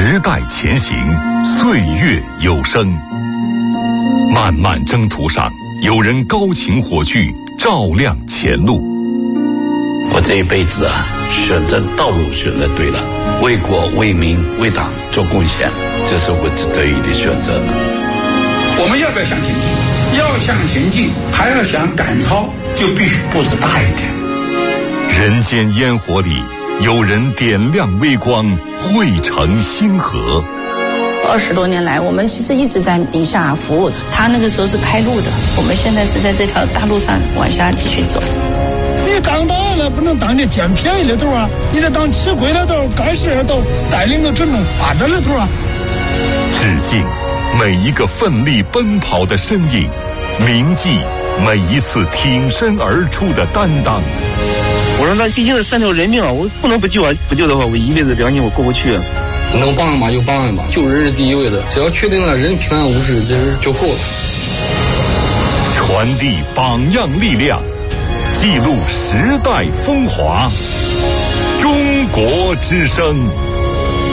时代前行，岁月有声。漫漫征途上，有人高擎火炬，照亮前路。 我这一辈子啊，选择道路选择对了，为国为民为党做贡献，这是我得以的选择。 我们要不要向前进？要向前进，还要想赶超，就必须步子大一点。 人间烟火里，有人点亮微光，汇成星河。 20多年来，我们其实一直在宁夏服务。他那个时候是开路的，我们现在是在这条大路上往下继续走。 你当党了，不能当这捡便宜的头啊！你得当吃亏的头、干事的头，带领着真正发展的头啊！ 致敬每一个奋力奔跑的身影，铭记每一次挺身而出的担当。 我说那毕竟是3条人命啊，我不能不救啊！不救的话，我一辈子良心我过不去啊！ 能帮人吧就帮人吧，救人是第一位的，只要确定了人平安无事，这就够了。 传递榜样力量，记录时代风华，中国之声。